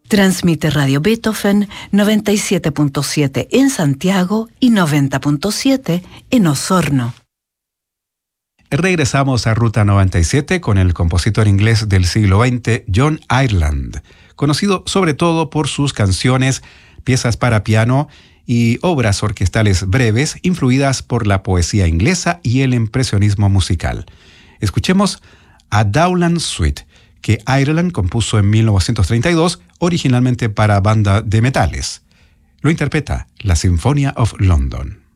Transmite Radio Beethoven 97.7 en Santiago y 90.7 en Osorno. Regresamos a Ruta 97 con el compositor inglés del siglo XX, John Ireland, conocido sobre todo por sus canciones, piezas para piano y obras orquestales breves influidas por la poesía inglesa y el impresionismo musical. Escuchemos a Dowland Suite, que Ireland compuso en 1932, originalmente para banda de metales. Lo interpreta la Symphony of London.